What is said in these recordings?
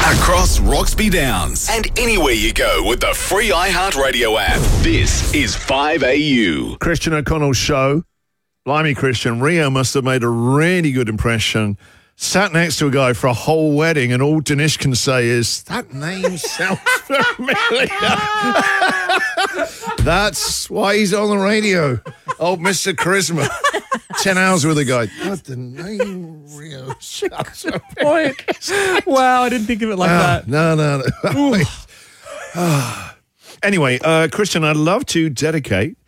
Across Roxby Downs and anywhere you go with the free iHeartRadio app. This is 5AU. Christian O'Connell's show. Blimey, Christian. Rio must have made a really good impression. Sat next to a guy for a whole wedding, and all Dinesh can say is, that name sounds familiar. That's why he's on the radio. Old Mr. Charisma. 10 hours with a guy. God, the name Rio sounds familiar. Wow, I didn't think of it like that. No. Anyway, Christian, I'd love to dedicate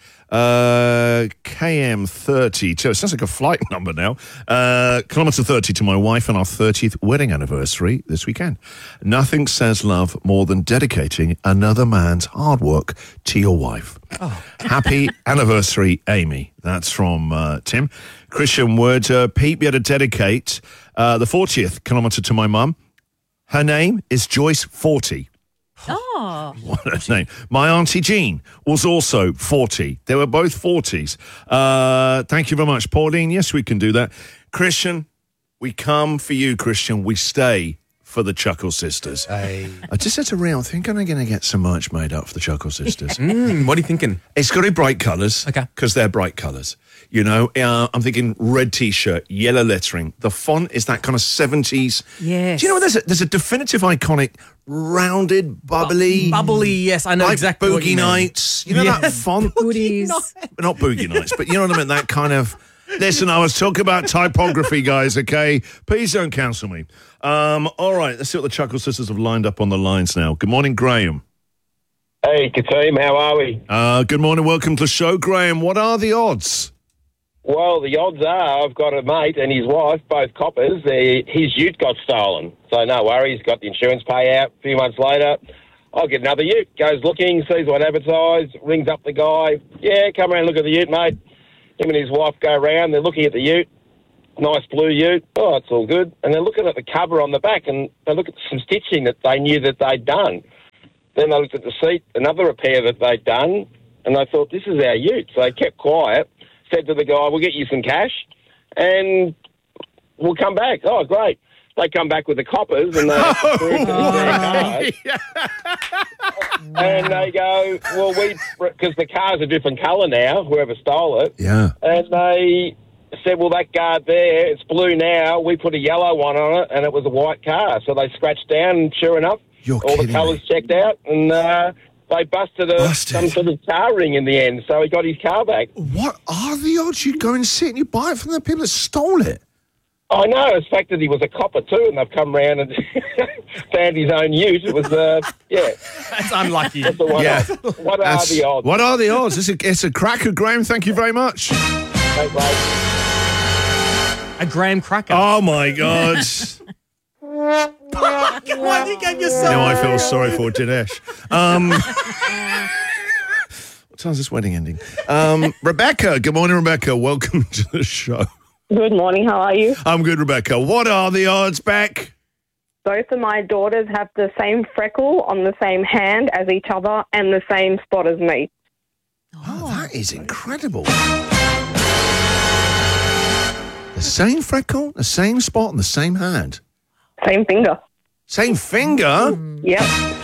KM30 to, it sounds like a flight number now, kilometre 30 to my wife on our 30th wedding anniversary this weekend. Nothing says love more than dedicating another man's hard work to your wife. Oh. Happy anniversary, Amy. That's from Tim. Christian would Pete be able to dedicate the 40th kilometre to my mum. Her name is Joyce 40. Oh. What a name. My Auntie Jean was also 40. They were both 40s. Thank you very much, Pauline. Yes, we can do that. Christian, we come for you, Christian. We stay for the Chuckle Sisters. Hey. I just said to Rio, I think I'm going to get some merch made up for the Chuckle Sisters. What are you thinking? It's got to be bright colours. Okay. Because they're bright colours. You know, I'm thinking red T-shirt, yellow lettering. The font is that kind of 70s. Yes. Do you know what? There's a definitive, iconic, rounded, bubbly. Bubbly, yes, I know like exactly what Boogie you mean. Nights. You know that font? Goodies. Not Boogie Nights, but you know what I mean? That kind of... Listen, I was talking about typography, guys, okay? Please don't cancel me. All right, let's see what the Chuckle Sisters have lined up on the lines now. Good morning, Graham. Hey, team, how are we? Good morning, welcome to the show, Graham. What are the odds? Well, the odds are I've got a mate and his wife, both coppers. His ute got stolen. So no worries, got the insurance payout. A few months later, I'll get another ute. Goes looking, sees what advertised, rings up the guy. Yeah, come around and look at the ute, mate. Him and his wife go around, they're looking at the ute. Nice blue ute. Oh, it's all good. And they're looking at the cover on the back, and they look at some stitching that they knew that they'd done. Then they looked at the seat, another repair that they'd done, and they thought, this is our ute. So they kept quiet, said to the guy, we'll get you some cash, and we'll come back. Oh, great. They come back with the coppers, and they and they go, well, because the car's a different colour now, whoever stole it. Yeah. And they said, well, that guard there, it's blue now. We put a yellow one on it, and it was a white car. So they scratched down, and sure enough, You're all the kidding colours me. checked out, and they busted some sort of car ring in the end. So he got his car back. What are the odds you go and sit and you buy it from the people that stole it? I know. It's the fact that he was a copper too, and they've come round and found his own ute. It was, yeah. That's unlucky. That's the one. Yeah. What are the odds? What are the odds? It's a cracker, Graham. Thank you very much. Thanks, mate. A graham cracker. Oh, my God. Why did you get yourself? Now I feel sorry for Dinesh. What time's this wedding ending? Rebecca. Good morning, Rebecca. Welcome to the show. Good morning, how are you? I'm good, Rebecca. What are the odds, Beck? Both of my daughters have the same freckle on the same hand as each other and the same spot as me. Oh, that is incredible. The same freckle, the same spot, and the same hand. Same finger. Same finger? Yep.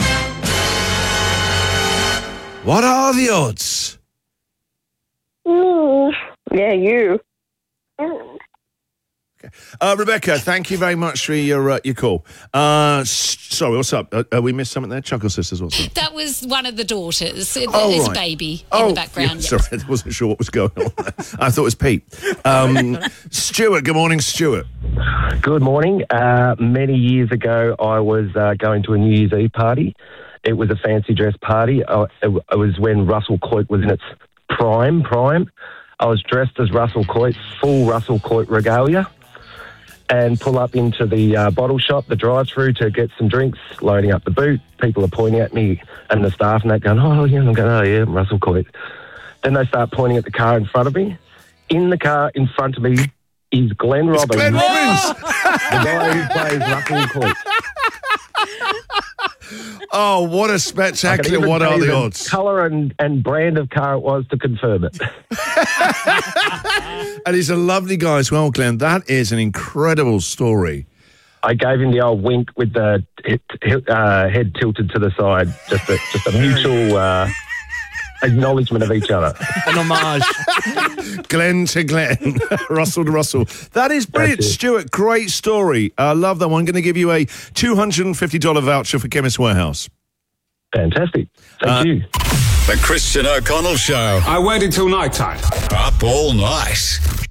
What are the odds? Yeah, you. Rebecca, thank you very much for your call. Sorry, what's up? We missed something there? Chuckle Sisters, what's up? That was one of the daughters. There's right. a baby in the background. Yeah, sorry, I wasn't sure what was going on there. I thought it was Pete. Stuart, good morning, Stuart. Good morning. Many years ago, I was going to a New Year's Eve party. It was a fancy dress party. It was when Russell Coight was in its prime. I was dressed as Russell Coight, full Russell Coight regalia, and pull up into the bottle shop, the drive-through, to get some drinks, loading up the boot. People are pointing at me and the staff and that going, oh, yeah, I'm going, oh, yeah, I'm Russell Coight. Then they start pointing at the car in front of me. In the car in front of me is Glenn Robbins. Glenn Robbins! The guy who plays Russell Coight. Oh, what a spectacular, what are the odds? Colour and brand of car it was to confirm it. And he's a lovely guy as well, Glenn. That is an incredible story. I gave him the old wink with the head tilted to the side, just a mutual acknowledgement of each other. An homage. Glenn to Glenn, Russell to Russell. That is brilliant, That's it. Stuart. Great story. I love that one. I'm going to give you a $250 voucher for Chemist Warehouse. Fantastic. Thank you. The Christian O'Connell Show. I waited till night time. Up all night.